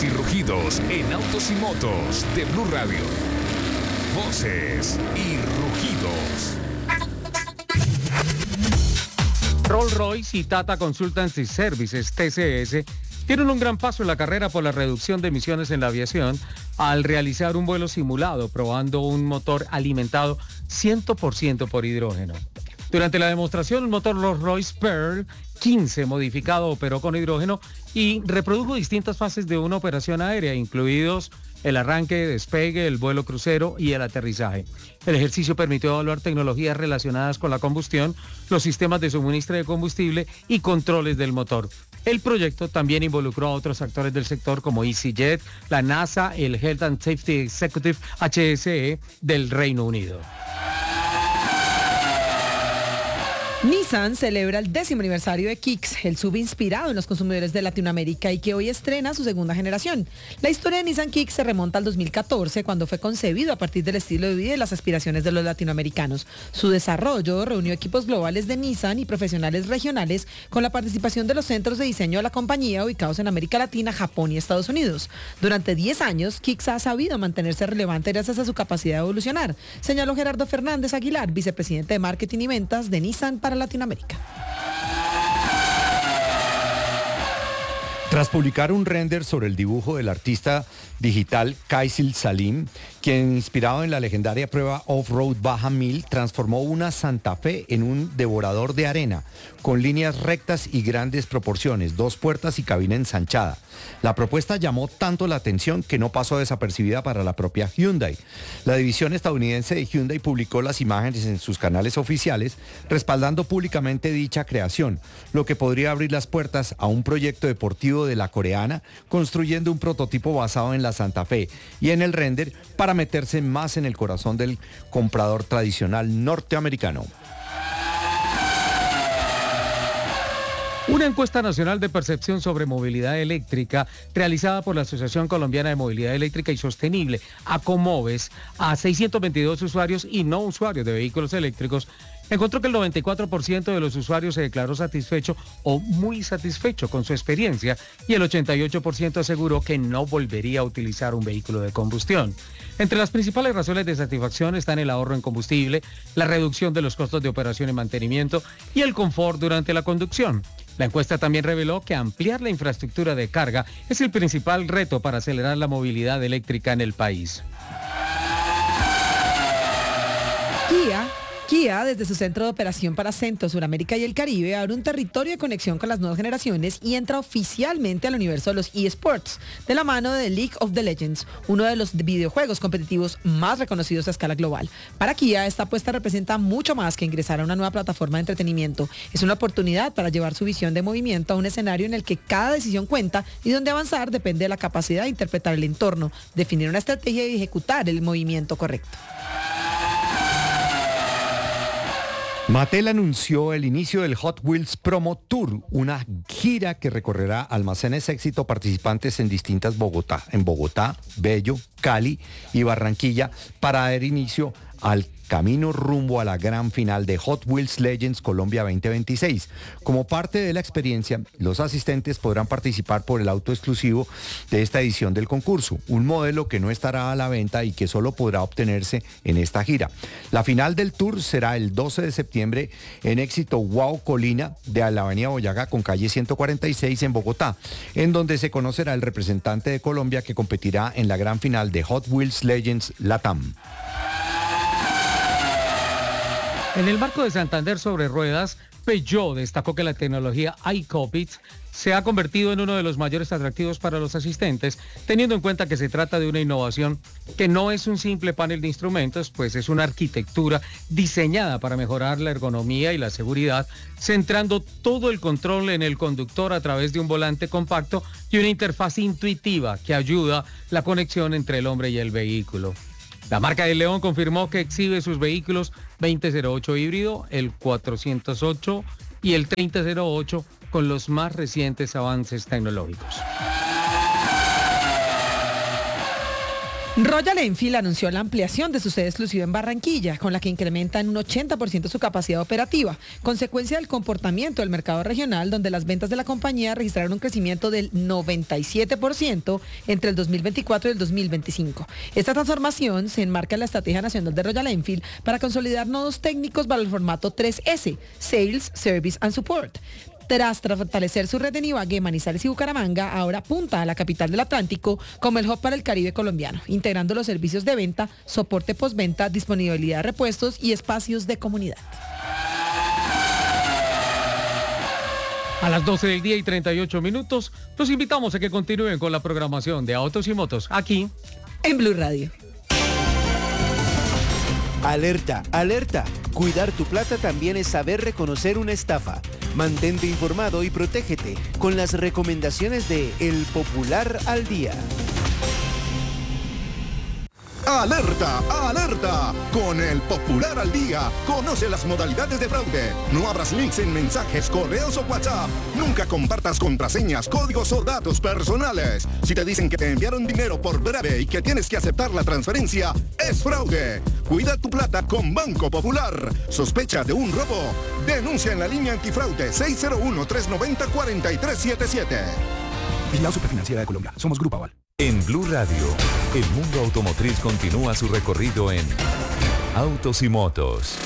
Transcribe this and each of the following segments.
y rugidos en autos y motos de Blue Radio. Voces y rugidos. Rolls-Royce y Tata Consultancy Services, TCS, dieron un gran paso en la carrera por la reducción de emisiones en la aviación al realizar un vuelo simulado probando un motor alimentado 100% por hidrógeno. Durante la demostración, el motor Rolls-Royce Pearl 15 modificado operó con hidrógeno y reprodujo distintas fases de una operación aérea, incluidos el arranque, despegue, el vuelo crucero y el aterrizaje. El ejercicio permitió evaluar tecnologías relacionadas con la combustión, los sistemas de suministro de combustible y controles del motor. El proyecto también involucró a otros actores del sector como EasyJet, la NASA, el Health and Safety Executive HSE del Reino Unido. Nissan celebra el 10º aniversario de Kicks, el SUV inspirado en los consumidores de Latinoamérica y que hoy estrena su segunda generación. La historia de Nissan Kicks se remonta al 2014, cuando fue concebido a partir del estilo de vida y las aspiraciones de los latinoamericanos. Su desarrollo reunió equipos globales de Nissan y profesionales regionales con la participación de los centros de diseño de la compañía ubicados en América Latina, Japón y Estados Unidos. Durante 10 años, Kicks ha sabido mantenerse relevante gracias a su capacidad de evolucionar, señaló Gerardo Fernández Aguilar, vicepresidente de Marketing y Ventas de Nissan para Latinoamérica. Tras publicar un render sobre el dibujo del artista digital Kaisil Salim, quien, inspirado en la legendaria prueba off-road Baja 1000, transformó una Santa Fe en un devorador de arena, con líneas rectas y grandes proporciones, 2 puertas y cabina ensanchada. La propuesta llamó tanto la atención que no pasó desapercibida para la propia Hyundai. La división estadounidense de Hyundai publicó las imágenes en sus canales oficiales, respaldando públicamente dicha creación, lo que podría abrir las puertas a un proyecto deportivo de la coreana, construyendo un prototipo basado en la Santa Fe y en el render para meterse más en el corazón del comprador tradicional norteamericano. Una encuesta nacional de percepción sobre movilidad eléctrica realizada por la Asociación Colombiana de Movilidad Eléctrica y Sostenible, ACOMOVES, a 622 usuarios y no usuarios de vehículos eléctricos, encontró que el 94% de los usuarios se declaró satisfecho o muy satisfecho con su experiencia y el 88% aseguró que no volvería a utilizar un vehículo de combustión. Entre las principales razones de satisfacción están el ahorro en combustible, la reducción de los costos de operación y mantenimiento y el confort durante la conducción. La encuesta también reveló que ampliar la infraestructura de carga es el principal reto para acelerar la movilidad eléctrica en el país. Kia, desde su centro de operación para Centro, Suramérica y el Caribe, abre un territorio de conexión con las nuevas generaciones y entra oficialmente al universo de los eSports, de la mano de League of Legends, uno de los videojuegos competitivos más reconocidos a escala global. Para Kia, esta apuesta representa mucho más que ingresar a una nueva plataforma de entretenimiento. Es una oportunidad para llevar su visión de movimiento a un escenario en el que cada decisión cuenta y donde avanzar depende de la capacidad de interpretar el entorno, definir una estrategia y ejecutar el movimiento correcto. Mattel anunció el inicio del Hot Wheels Promo Tour, una gira que recorrerá almacenes éxito participantes en Bogotá, Bello, Cali y Barranquilla para dar inicio al camino rumbo a la gran final de Hot Wheels Legends Colombia 2026. Como parte de la experiencia, los asistentes podrán participar por el auto exclusivo de esta edición del concurso, un modelo que no estará a la venta y que solo podrá obtenerse en esta gira. La final del tour será el 12 de septiembre en Éxito Wow Colina de la avenida Boyacá con calle 146 en Bogotá, en donde se conocerá el representante de Colombia que competirá en la gran final de Hot Wheels Legends Latam. En el marco de Santander sobre ruedas, Peugeot destacó que la tecnología iCockpit se ha convertido en uno de los mayores atractivos para los asistentes, teniendo en cuenta que se trata de una innovación que no es un simple panel de instrumentos, pues es una arquitectura diseñada para mejorar la ergonomía y la seguridad, centrando todo el control en el conductor a través de un volante compacto y una interfaz intuitiva que ayuda la conexión entre el hombre y el vehículo. La marca de León confirmó que exhibe sus vehículos 2008 híbrido, el 408 y el 3008 con los más recientes avances tecnológicos. Royal Enfield anunció la ampliación de su sede exclusiva en Barranquilla, con la que incrementa en un 80% su capacidad operativa, consecuencia del comportamiento del mercado regional, donde las ventas de la compañía registraron un crecimiento del 97% entre el 2024 y el 2025. Esta transformación se enmarca en la estrategia nacional de Royal Enfield para consolidar nodos técnicos para el formato 3S, Sales, Service and Support. Tras fortalecer su red en Ibagué, Manizales y Bucaramanga, ahora apunta a la capital del Atlántico como el hub para el Caribe colombiano, integrando los servicios de venta, soporte postventa, disponibilidad de repuestos y espacios de comunidad. A las 12 del día y 38 minutos, los invitamos a que continúen con la programación de Autos y Motos aquí en Blue Radio. Alerta, alerta. Cuidar tu plata también es saber reconocer una estafa. Mantente informado y protégete con las recomendaciones de El Popular al Día. ¡Alerta! ¡Alerta! Con El Popular al Día, conoce las modalidades de fraude. No abras links en mensajes, correos o WhatsApp. Nunca compartas contraseñas, códigos o datos personales. Si te dicen que te enviaron dinero por breve y que tienes que aceptar la transferencia, es fraude. Cuida tu plata con Banco Popular. ¿Sospecha de un robo? Denuncia en la línea antifraude 601-390-4377. Vigilado Superfinanciera de Colombia. Somos Grupo Aval. En Blue Radio, el mundo automotriz continúa su recorrido en Autos y Motos.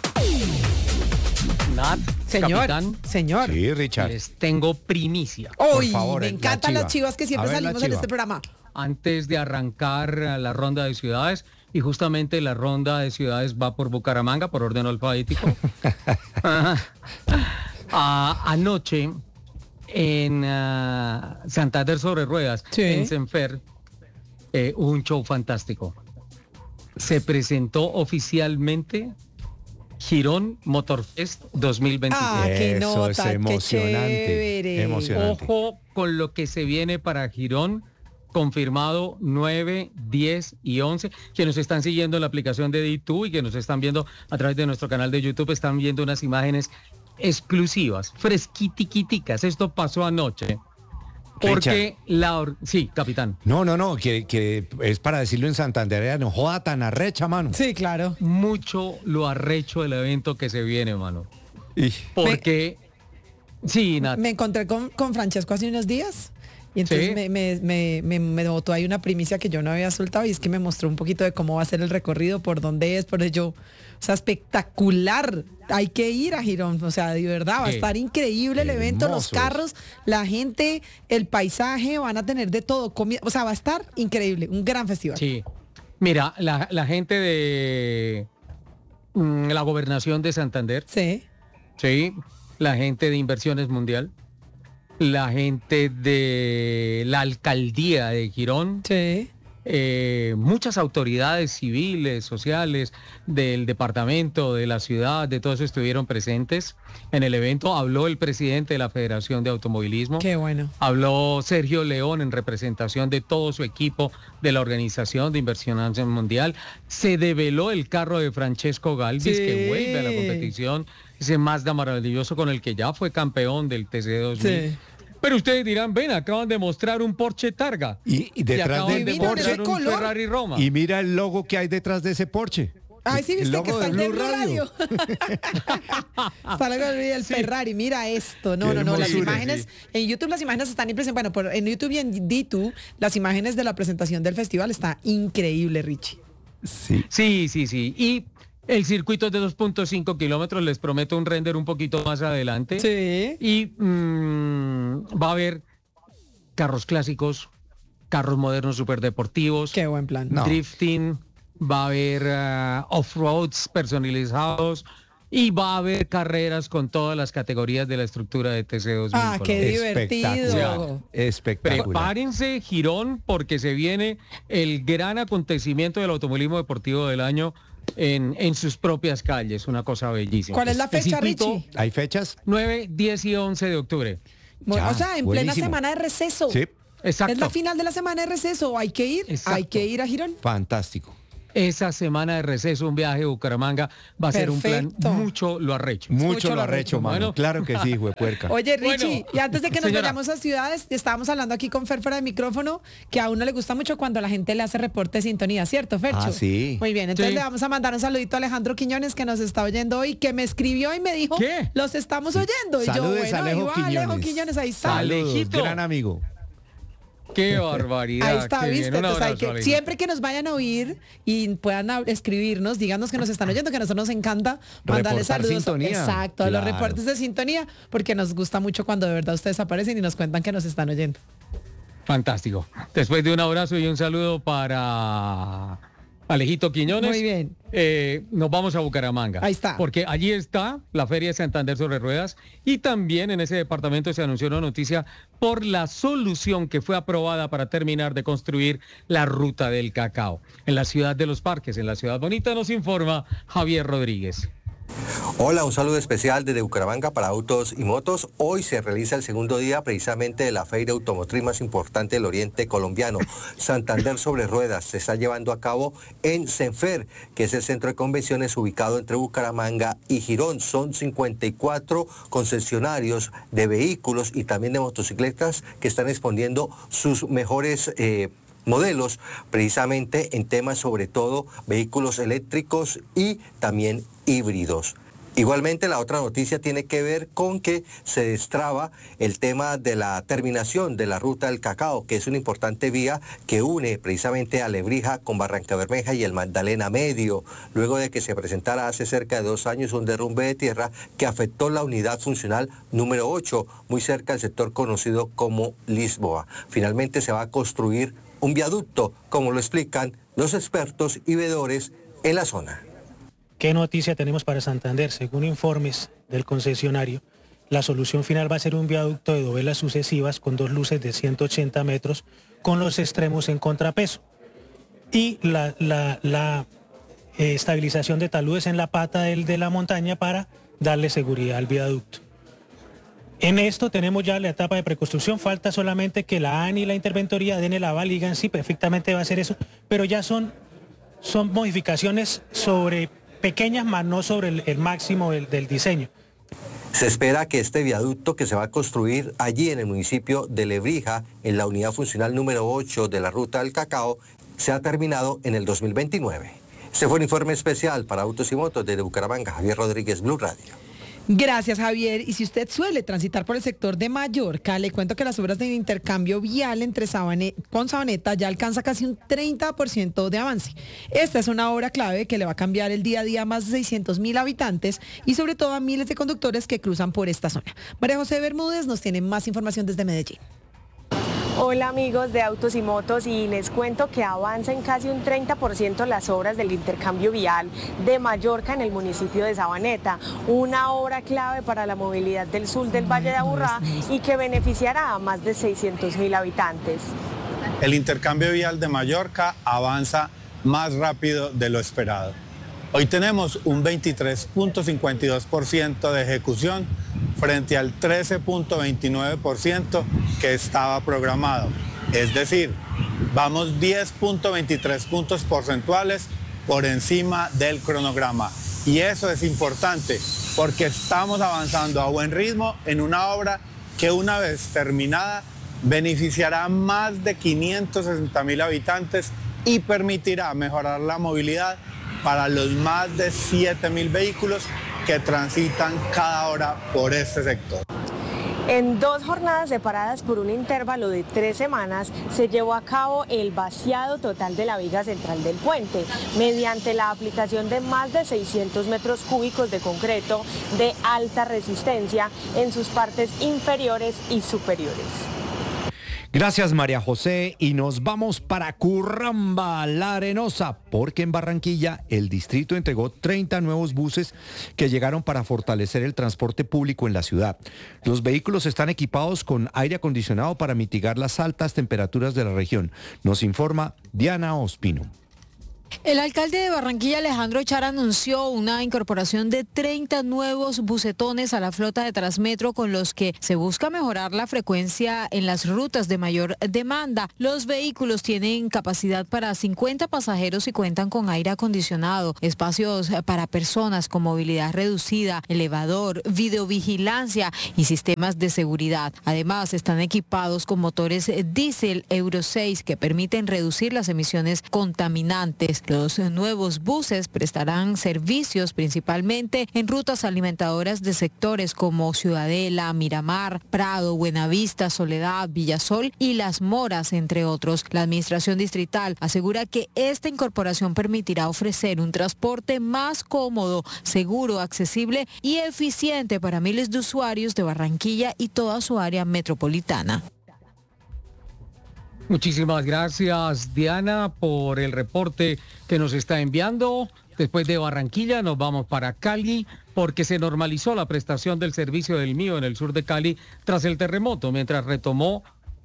Nat, Señor, capitán, señor. Sí, Richard. les tengo primicia. Uy, favor, me la encantan chiva. las chivas que siempre A ver, la salimos en chiva. este programa. Antes de arrancar la ronda de ciudades, y justamente la ronda de ciudades va por Bucaramanga, por orden alfabético. Anoche, en Santander sobre Ruedas, Sí. en Senfer, hubo un show fantástico. Se presentó oficialmente Girón Motorfest 2026. Ah, qué Eso nota, es qué emocionante. chévere. Emocionante. Ojo con lo que se viene para Girón, confirmado 9, 10 y 11. Que nos están siguiendo en la aplicación de D2 y que nos están viendo a través de nuestro canal de YouTube, están viendo unas imágenes exclusivas, fresquitiquiticas. Esto pasó anoche. Porque sí, capitán. No, que es para decirlo en Santander, no joda tan arrecha, mano. Sí, claro. Mucho lo arrecho del evento que se viene, mano. Y- Porque, sí, Nat. Me encontré con Francesco hace unos días y entonces Sí. me botó ahí una primicia que yo no había soltado y es que me mostró un poquito de cómo va a ser el recorrido, por dónde es, por ello, o sea, espectacular. Hay que ir a Girón, o sea, de verdad, va a Sí. estar increíble el evento, los Hermosos. carros, la gente, el paisaje, van a tener de todo, o sea, va a estar increíble, un gran festival. Sí. Mira, la gente de la gobernación de Santander, Sí. sí, la gente de Inversiones Mundial, la gente de la alcaldía de Girón, Sí. muchas autoridades civiles, sociales, del departamento, de la ciudad, de todos estuvieron presentes en el evento. Habló el presidente de la Federación de Automovilismo. Qué bueno. Habló Sergio León en representación de todo su equipo de la Organización de Inversiones Mundial. Se develó el carro de Francesco Galvis, Sí. que vuelve a la competición. Ese Mazda maravilloso con el que ya fue campeón del TC2000. Sí. Pero ustedes dirán, ven, acaban de mostrar un Porsche Targa. Y detrás acaban del de Divino, Porsche. ese mostrar un color. Ferrari Roma. Y mira el logo que hay detrás de ese Porsche. Ay, sí, El viste logo que está de el de Blue Blue Radio. Está el logo del Ferrari, mira esto. No, Qué no, las hermosura, imágenes, sí. en YouTube las imágenes están impresionantes. Bueno, en YouTube y en D2, las imágenes de la presentación del festival está increíble, Richie. Sí. Sí. Y el circuito es de 2.5 kilómetros, les prometo un render un poquito más adelante. Sí. Y va a haber carros clásicos, carros modernos superdeportivos, Qué buen plan. No. drifting, va a haber off-roads personalizados y va a haber carreras con todas las categorías de la estructura de TC2000. Ah, qué Colombia. divertido. Espectacular. Prepárense, Girón, porque se viene el gran acontecimiento del automovilismo deportivo del año en sus propias calles. Una cosa bellísima. ¿Cuál es la El fecha, circuito, Richie? ¿Hay fechas? 9, 10 y 11 de octubre. Bueno, Ya, o sea, en plena buenísimo. semana de receso. Sí. Exacto. Es la final de la semana de receso. Hay que ir Exacto. a Girón. Fantástico. esa semana de receso, un viaje a Bucaramanga, va a ser un plan mucho lo arrecho. Mucho lo arrecho, mano. Bueno. Claro que sí, huepuerca. Oye, Richie, Bueno, y antes de que nos señora. vayamos a ciudades, estábamos hablando aquí con Fer fuera de micrófono, que a uno le gusta mucho cuando la gente le hace reporte de sintonía, ¿cierto, Fercho? Ah, sí. Muy bien, entonces Sí. le vamos a mandar un saludito a Alejandro Quiñones, que nos está oyendo hoy, que me escribió y me dijo, ¿Qué? los estamos oyendo. Y Saludes yo, a bueno, Alejo igual, Quiñones. Alejo Quiñones, ahí está. Saludos. Alejito. Gran amigo. Qué barbaridad. Ahí está, qué bien. ¿viste? Un Entonces, abrazo, Alejito. siempre que nos vayan a oír y puedan escribirnos, díganos que nos están oyendo, que a nosotros nos encanta mandarles Reportar saludos. sintonía. Exacto, los Claro. reportes de sintonía, porque nos gusta mucho cuando de verdad ustedes aparecen y nos cuentan que nos están oyendo. Fantástico. Después de un abrazo y un saludo para Alejito Quiñones. Muy bien. Nos vamos a Bucaramanga. Ahí está. Porque allí está la Feria de Santander sobre ruedas y también en ese departamento se anunció una noticia por la solución que fue aprobada para terminar de construir la ruta del cacao. En la ciudad de los parques, en la ciudad bonita, nos informa Javier Rodríguez. Hola, un saludo especial desde Bucaramanga para Autos y Motos. Hoy se realiza el segundo día precisamente de la feria automotriz más importante del oriente colombiano. Santander sobre ruedas se está llevando a cabo en Senfer, que es el centro de convenciones ubicado entre Bucaramanga y Girón. Son 54 concesionarios de vehículos y también de motocicletas que están exponiendo sus mejores modelos precisamente en temas sobre todo vehículos eléctricos y también híbridos. Igualmente la otra noticia tiene que ver con que se destraba el tema de la terminación de la ruta del cacao, que es una importante vía que une precisamente a Lebrija con Barrancabermeja y el Magdalena Medio, luego de que se presentara hace cerca de 2 años un derrumbe de tierra que afectó la unidad funcional número 8, muy cerca del sector conocido como Lisboa. Finalmente se va a construir un viaducto, como lo explican los expertos y veedores en la zona. ¿Qué noticia tenemos para Santander? Según informes del concesionario, la solución final va a ser un viaducto de dovelas sucesivas con 2 luces de 180 metros con los extremos en contrapeso. Y la estabilización de taludes en la pata de la montaña para darle seguridad al viaducto. En esto tenemos ya la etapa de preconstrucción, falta solamente que la ANI y la interventoría den el aval y digan sí, perfectamente va a ser eso, pero ya son modificaciones sobre pequeñas, más no sobre el máximo del diseño. Se espera que este viaducto que se va a construir allí en el municipio de Lebrija, en la unidad funcional número 8 de la ruta del cacao, sea terminado en el 2029. Este fue un informe especial para Autos y Motos desde Bucaramanga. Javier Rodríguez, Blue Radio. Gracias, Javier. Y si usted suele transitar por el sector de Mallorca, le cuento que las obras de intercambio vial entre con Sabaneta ya alcanza casi un 30% de avance. Esta es una obra clave que le va a cambiar el día a día a más de 600,000 habitantes y sobre todo a miles de conductores que cruzan por esta zona. María José Bermúdez nos tiene más información desde Medellín. Hola amigos de Autos y Motos, y les cuento que avanzan casi un 30% las obras del intercambio vial de Mallorca en el municipio de Sabaneta, una obra clave para la movilidad del sur del Valle de Aburrá y que beneficiará a más de 600,000 habitantes. El intercambio vial de Mallorca avanza más rápido de lo esperado. Hoy tenemos un 23.52% de ejecución frente al 13.29% que estaba programado. Es decir, vamos 10.23 puntos porcentuales por encima del cronograma. Y eso es importante porque estamos avanzando a buen ritmo en una obra que una vez terminada beneficiará a más de 560,000 habitantes y permitirá mejorar la movilidad para los más de 7,000 vehículos que transitan cada hora por este sector. En 2 jornadas separadas por un intervalo de 3 semanas se llevó a cabo el vaciado total de la viga central del puente mediante la aplicación de más de 600 metros cúbicos de concreto de alta resistencia en sus partes inferiores y superiores. Gracias, María José, y nos vamos para Curramba, La Arenosa, porque en Barranquilla el distrito entregó 30 nuevos buses que llegaron para fortalecer el transporte público en la ciudad. Los vehículos están equipados con aire acondicionado para mitigar las altas temperaturas de la región. Nos informa Diana Ospino. El alcalde de Barranquilla, Alejandro Char, anunció una incorporación de 30 nuevos bucetones a la flota de Transmetro con los que se busca mejorar la frecuencia en las rutas de mayor demanda. Los vehículos tienen capacidad para 50 pasajeros y cuentan con aire acondicionado, espacios para personas con movilidad reducida, elevador, videovigilancia y sistemas de seguridad. Además, están equipados con motores diésel Euro 6 que permiten reducir las emisiones contaminantes. Los nuevos buses prestarán servicios principalmente en rutas alimentadoras de sectores como Ciudadela, Miramar, Prado, Buenavista, Soledad, Villasol y Las Moras, entre otros. La administración distrital asegura que esta incorporación permitirá ofrecer un transporte más cómodo, seguro, accesible y eficiente para miles de usuarios de Barranquilla y toda su área metropolitana. Muchísimas gracias, Diana, por el reporte que nos está enviando. Después de Barranquilla nos vamos para Cali porque se normalizó la prestación del servicio del MIO en el sur de Cali tras el terremoto, mientras retornó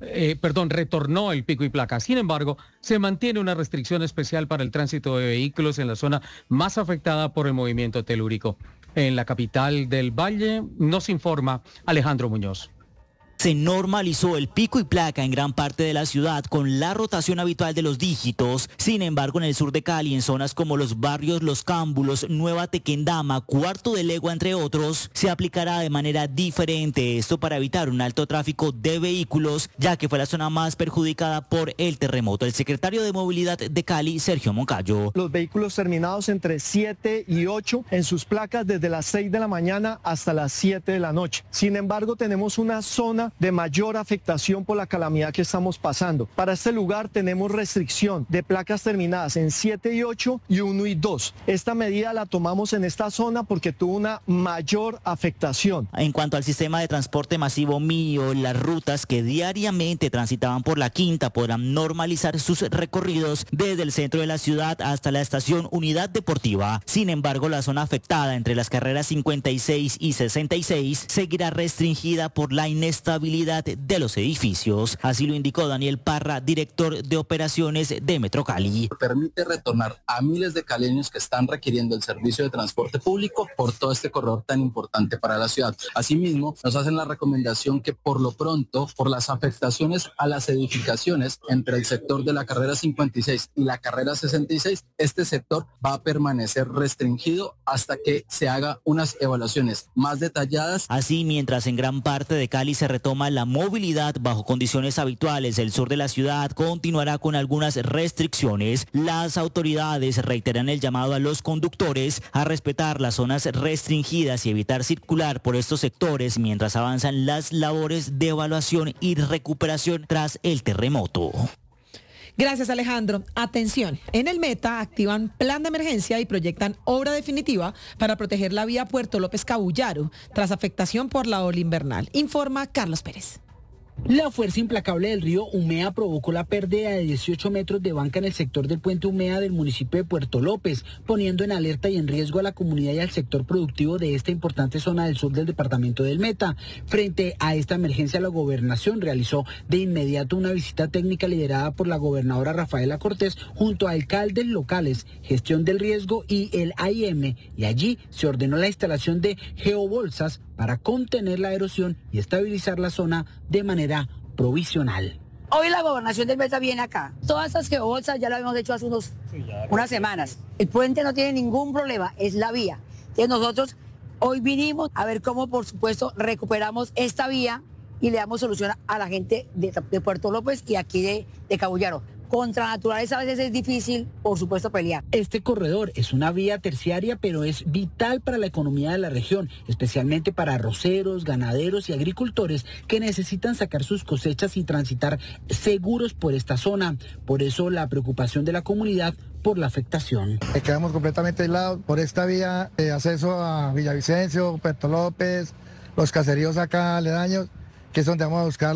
el pico y placa. Sin embargo, se mantiene una restricción especial para el tránsito de vehículos en la zona más afectada por el movimiento telúrico. En la capital del Valle nos informa Alejandro Muñoz. Se normalizó el pico y placa en gran parte de la ciudad con la rotación habitual de los dígitos. Sin embargo, en el sur de Cali, en zonas como los barrios Los Cámbulos, Nueva Tequendama, Cuarto de Legua, entre otros, se aplicará de manera diferente. Esto para evitar un alto tráfico de vehículos, ya que fue la zona más perjudicada por el terremoto. El secretario de Movilidad de Cali, Sergio Moncayo. Los vehículos terminados entre 7 y 8 en sus placas desde las 6 de la mañana hasta las 7 de la noche. Sin embargo, tenemos una zona de mayor afectación por la calamidad que estamos pasando. Para este lugar tenemos restricción de placas terminadas en 7 y 8 y 1 y 2. Esta medida la tomamos en esta zona porque tuvo una mayor afectación. En cuanto al sistema de transporte masivo MIO, las rutas que diariamente transitaban por la Quinta podrán normalizar sus recorridos desde el centro de la ciudad hasta la estación Unidad Deportiva. Sin embargo, la zona afectada entre las carreras 56 y 66 seguirá restringida por la inestabilidad de los edificios. Así lo indicó Daniel Parra, director de operaciones de Metro Cali. Permite retornar a miles de caleños que están requiriendo el servicio de transporte público por todo este corredor tan importante para la ciudad. Asimismo, nos hacen la recomendación que por lo pronto, por las afectaciones a las edificaciones entre el sector de la carrera 56 y la carrera 66, este sector va a permanecer restringido hasta que se haga unas evaluaciones más detalladas. Así, mientras en gran parte de Cali se retoma la movilidad bajo condiciones habituales, el sur de la ciudad continuará con algunas restricciones. Las autoridades reiteran el llamado a los conductores a respetar las zonas restringidas y evitar circular por estos sectores mientras avanzan las labores de evaluación y recuperación tras el terremoto. Gracias, Alejandro. Atención, en el Meta activan plan de emergencia y proyectan obra definitiva para proteger la vía Puerto López Cabullaro tras afectación por la ola invernal. Informa Carlos Pérez. La fuerza implacable del río Umea provocó la pérdida de 18 metros de banca en el sector del puente Umea del municipio de Puerto López, poniendo en alerta y en riesgo a la comunidad y al sector productivo de esta importante zona del sur del departamento del Meta. Frente a esta emergencia, la gobernación realizó de inmediato una visita técnica liderada por la gobernadora Rafaela Cortés junto a alcaldes locales, gestión del riesgo y el AIM, y allí se ordenó la instalación de geobolsas para contener la erosión y estabilizar la zona de manera provisional. Hoy la gobernación del Meta viene acá. Todas estas geobolsas ya lo habíamos hecho hace unas semanas. El puente no tiene ningún problema, es la vía. Entonces nosotros hoy vinimos a ver cómo, por supuesto, recuperamos esta vía y le damos solución a la gente de Puerto López y aquí de Cabullaro. Contra la naturaleza a veces es difícil, por supuesto, pelear. Este corredor es una vía terciaria, pero es vital para la economía de la región, especialmente para arroceros, ganaderos y agricultores que necesitan sacar sus cosechas y transitar seguros por esta zona. Por eso la preocupación de la comunidad por la afectación. Quedamos completamente aislados por esta vía de acceso a Villavicencio, Puerto López, los caseríos acá aledaños, que es donde vamos a buscar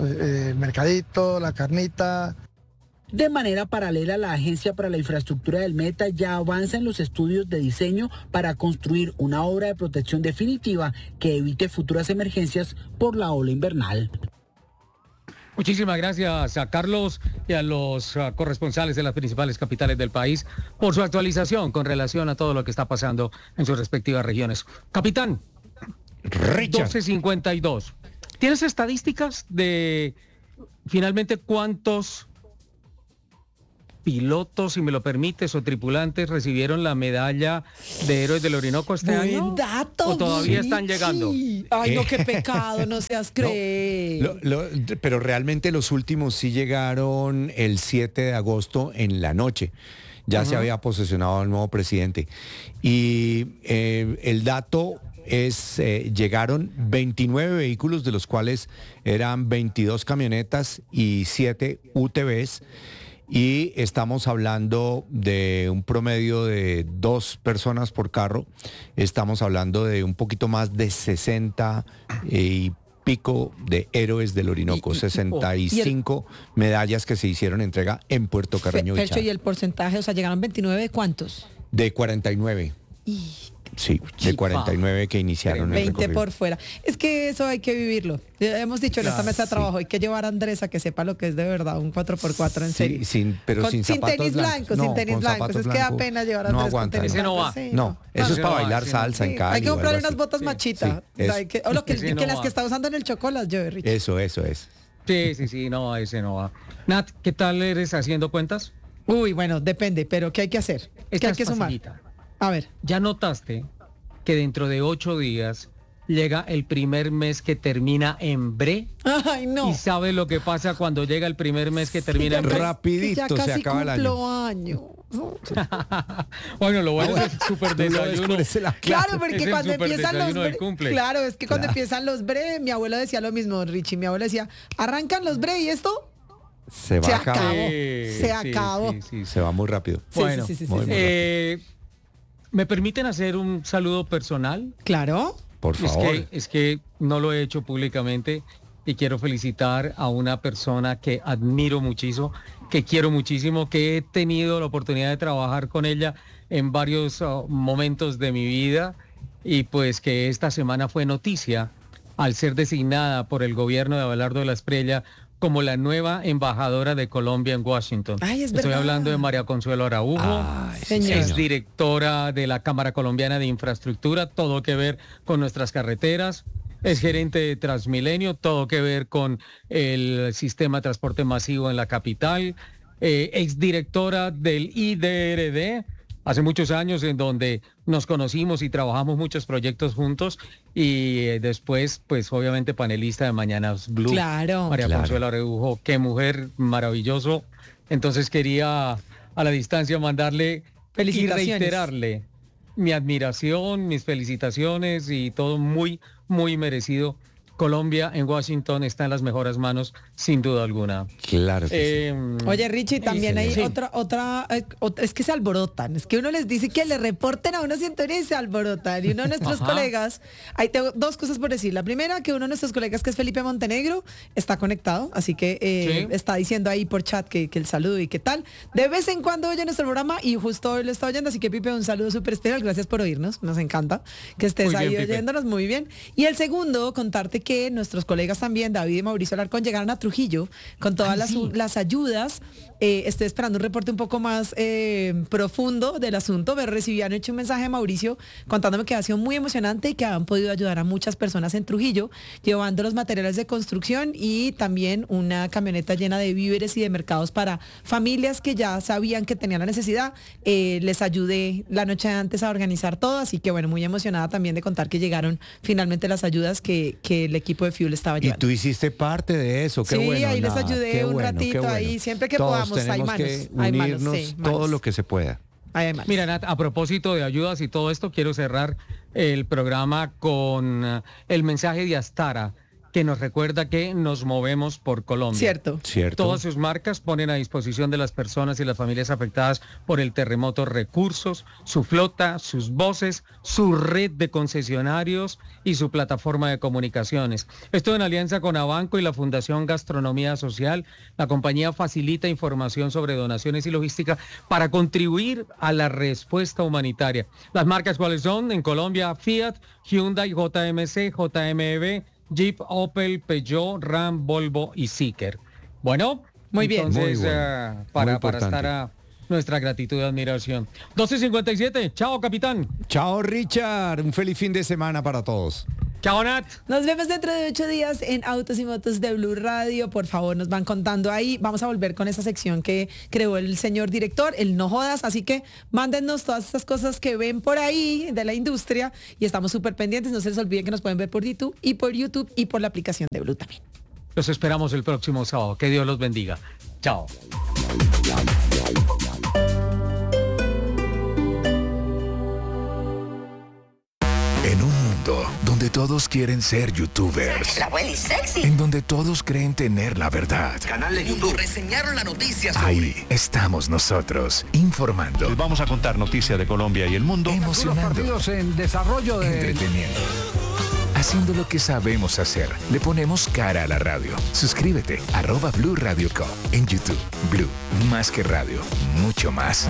el mercadito, la carnita. De manera paralela, la Agencia para la Infraestructura del Meta ya avanza en los estudios de diseño para construir una obra de protección definitiva que evite futuras emergencias por la ola invernal. Muchísimas gracias a Carlos y a los corresponsales de las principales capitales del país por su actualización con relación a todo lo que está pasando en sus respectivas regiones. Capitán, Richard. 12:52. ¿Tienes estadísticas de finalmente cuántos pilotos, si me lo permites, o tripulantes recibieron la medalla de Héroes del Orinoco este año? Buen dato. ¿O todavía están llegando? Ay, no, qué pecado, no seas creer. Pero realmente los últimos sí llegaron el 7 de agosto en la noche. Ya se había posesionado el nuevo presidente. Y el dato es, llegaron 29 vehículos, de los cuales eran 22 camionetas y 7 UTVs. Y estamos hablando de un promedio de 2 personas por carro. Estamos hablando de un poquito más de 60 y pico de Héroes del Orinoco, 65 medallas que se hicieron entrega en Puerto Carreño. Fercho, ¿y el porcentaje? O sea, ¿llegaron 29 de cuántos? De 49. Sí, de 49 que iniciaron el 20 recorrido. por fuera. Es que eso hay que vivirlo. Hemos dicho en esta mesa de trabajo, hay que llevar a Andrés a que sepa lo que es de verdad un 4x4 en serio. Sin sin tenis blancos, sin tenis blancos. Es que da pena llevar a Andrés con tenis Ese no blancos. va. Sí, No, eso es para bailar salsa en Cali. Hay que o comprarle algo unas así. botas machita. O lo que, Ese que no las va. que está usando en el chocolate, yo, Richie. Eso es. Sí, no, ese no va. Nat, ¿qué tal eres haciendo cuentas? Uy, bueno, depende, pero ¿qué hay que hacer? ¿Qué hay que sumar? Facilita. A ver. ¿Ya notaste que dentro de 8 días llega el primer mes que termina en bre? Ay, no. ¿Y sabes lo que pasa cuando llega el primer mes que termina en bre? Rapidito se acaba el año. año. Bueno, lo bueno es el super desayuno. Claro, porque Es el cuando super empiezan los desayuno del bre, cumple. claro, es que cuando empiezan los bre, mi abuelo decía lo mismo, Richie, mi abuelo decía, arrancan los bre y esto Se va se a acabar. acabó. Sí, Se acabó. Se va muy rápido. Bueno, sí, muy rápido. ¿me permiten hacer un saludo personal? Claro. Por favor. Es que no lo he hecho públicamente y quiero felicitar a una persona que admiro muchísimo, que quiero muchísimo, que he tenido la oportunidad de trabajar con ella en varios momentos de mi vida y pues que esta semana fue noticia al ser designada por el gobierno de Abelardo de la Espriella como la nueva embajadora de Colombia en Washington. Ay, es Estoy verdad. hablando de María Consuelo Araujo, señor. es directora de la Cámara Colombiana de Infraestructura, todo que ver con nuestras carreteras, es gerente de Transmilenio, todo que ver con el sistema de transporte masivo en la capital, exdirectora del IDRD, hace muchos años en donde nos conocimos y trabajamos muchos proyectos juntos y después, pues obviamente panelista de Mañanas Blue. Claro. María Consuelo Araujo, qué mujer maravilloso. Entonces quería a la distancia mandarle y Felicitaciones. reiterarle mi admiración, mis felicitaciones y todo muy, muy merecido. Colombia en Washington está en las mejores manos, sin duda alguna. Claro que Oye, Richie, también hay Sí. otra, es que se alborotan, es que uno les dice que le reporten a uno sintonía y se alborotan. Y uno de nuestros Ajá. colegas, ahí tengo 2 cosas por decir. La primera, que uno de nuestros colegas, que es Felipe Montenegro, está conectado, así que Sí. está diciendo ahí por chat que el saludo y qué tal. De vez en cuando oye nuestro programa y justo hoy lo está oyendo, así que Pipe, un saludo súper especial, gracias por oírnos, nos encanta que estés Muy ahí bien, Pipe. oyéndonos, muy bien. Y el segundo, contarte que nuestros colegas también, David y Mauricio Alarcón, llegaron a Trujillo con todas las ayudas. Estoy esperando un reporte un poco más profundo del asunto, pero recibí anoche un mensaje de Mauricio contándome que ha sido muy emocionante y que han podido ayudar a muchas personas en Trujillo, llevando los materiales de construcción y también una camioneta llena de víveres y de mercados para familias que ya sabían que tenían la necesidad. Les ayudé la noche antes a organizar todo, así que bueno, muy emocionada también de contar que llegaron finalmente las ayudas que el equipo de Fuel estaba Y llevando. tú hiciste parte de eso, qué Sí, bueno. ahí les ayudé qué un bueno, ratito, qué bueno. ahí siempre que Todos podamos, hay tenemos manos, que hay manos, unirnos sí, todo manos. lo que se pueda. Mira, Nat, a propósito de ayudas y todo esto, quiero cerrar el programa con el mensaje de Astara, que nos recuerda que nos movemos por Colombia. Cierto. Todas sus marcas ponen a disposición de las personas y las familias afectadas por el terremoto recursos, su flota, sus voces, su red de concesionarios y su plataforma de comunicaciones. Esto en alianza con Avanco y la Fundación Gastronomía Social. La compañía facilita información sobre donaciones y logística para contribuir a la respuesta humanitaria. Las marcas cuáles son en Colombia: Fiat, Hyundai, JMC, JMB, Jeep, Opel, Peugeot, Ram, Volvo y Zeekr. Bueno, muy bien. Entonces, Muy bueno. para Muy estar a nuestra gratitud y admiración. 12:57. Chao, capitán. Chao, Richard. Un feliz fin de semana para todos. Chao, Nat. Nos vemos dentro de 8 días en Autos y Motos de Blue Radio. Por favor, nos van contando ahí. Vamos a volver con esa sección que creó el señor director, el No Jodas. Así que mándennos todas estas cosas que ven por ahí de la industria y estamos súper pendientes. No se les olvide que nos pueden ver por YouTube y por la aplicación de Blue también. Los esperamos el próximo sábado. Que Dios los bendiga. Chao. En un mundo donde todos quieren ser youtubers. La abuela es sexy. En donde todos creen tener la verdad. Canal de YouTube. Reseñaron la noticia sobre... Ahí estamos nosotros, informando. Les vamos a contar noticias de Colombia y el mundo. Emocionando. Partidos en desarrollo de... Entreteniendo. Haciendo lo que sabemos hacer. Le ponemos cara a la radio. Suscríbete, @Blue Radio Co. En YouTube. Blue, más que radio, mucho más.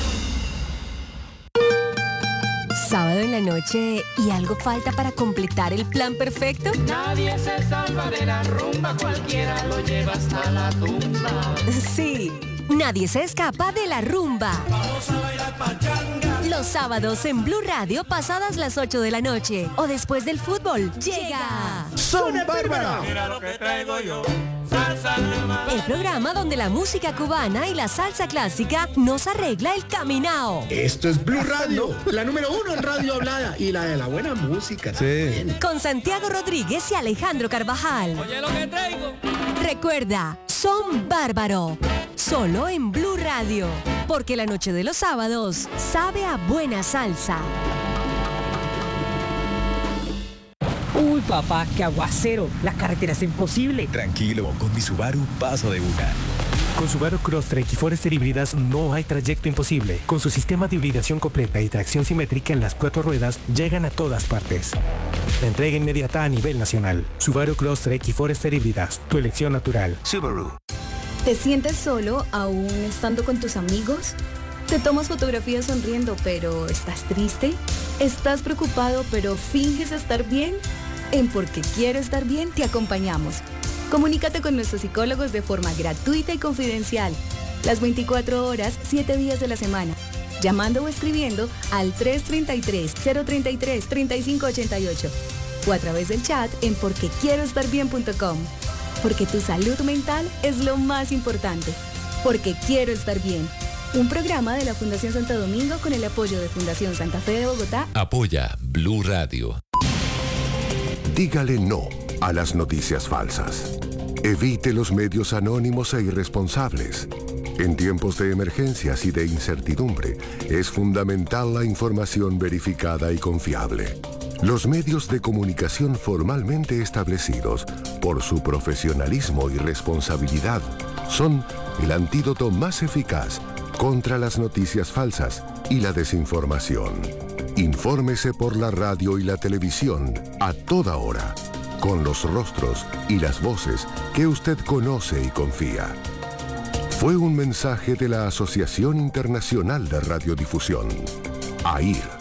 Sábado en la noche y algo falta para completar el plan perfecto. Nadie se salva de la rumba, cualquiera lo lleva hasta la tumba. Sí, nadie se escapa de la rumba. Vamos a bailar pachanga. Los sábados en Blue Radio pasadas las 8 de la noche o después del fútbol llega Son Bárbara. Mira lo que traigo yo. Salsa nueva. El programa donde la música cubana y la salsa clásica nos arregla el caminao. Esto es Blue Radio, la número 1 en radio hablada y la de la buena música. Sí. Con Santiago Rodríguez y Alejandro Carvajal. Oye lo que traigo. Recuerda, Son Bárbaro. Solo en Blue Radio. Porque la noche de los sábados sabe a buena salsa. Uy, papá, qué aguacero. La carretera es imposible. Tranquilo, con mi Subaru paso de una. Con Subaru Crosstrek y Forester híbridas no hay trayecto imposible. Con su sistema de hibridación completa y tracción simétrica en las 4 ruedas, llegan a todas partes. La entrega inmediata a nivel nacional. Subaru Crosstrek y Forester híbridas, tu elección natural. Subaru. ¿Te sientes solo aún estando con tus amigos? ¿Te tomas fotografías sonriendo pero estás triste? ¿Estás preocupado pero finges estar bien? En Porque Quiero Estar Bien te acompañamos. Comunícate con nuestros psicólogos de forma gratuita y confidencial. Las 24 horas, 7 días de la semana. Llamando o escribiendo al 333-033-3588 o a través del chat en porquequieroestarbien.com. Porque tu salud mental es lo más importante. Porque Quiero Estar Bien. Un programa de la Fundación Santo Domingo con el apoyo de Fundación Santa Fe de Bogotá. Apoya Blue Radio. Dígale no a las noticias falsas. Evite los medios anónimos e irresponsables. En tiempos de emergencias y de incertidumbre, es fundamental la información verificada y confiable. Los medios de comunicación formalmente establecidos, por su profesionalismo y responsabilidad, son el antídoto más eficaz contra las noticias falsas y la desinformación. Infórmese por la radio y la televisión a toda hora, con los rostros y las voces que usted conoce y confía. Fue un mensaje de la Asociación Internacional de Radiodifusión, AIR.